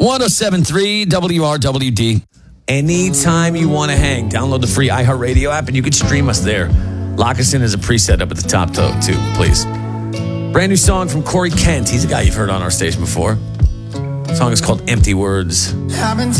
107.3 WRWD. Anytime you want to hang, download the free iHeartRadio app and you can stream us there. Lock us in as a preset up at the top, too, please. Brand new song from Corey Kent. He's a guy you've heard on our station before. The song is called Empty Words.